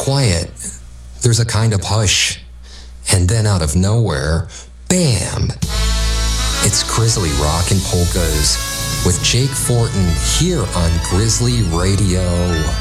quiet. There's a kind of hush. And then out of nowhere, bam! It's Grizzly Rock and Polkas with Jake Fortin here on Grizzly Radio.